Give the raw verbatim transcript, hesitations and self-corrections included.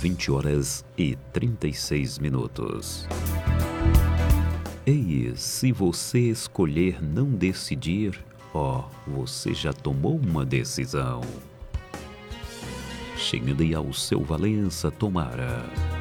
vinte horas e trinta e seis minutos. Ei, se você escolher não decidir, ó, você já tomou uma decisão. Chegando aí ao seu Valença Tomara.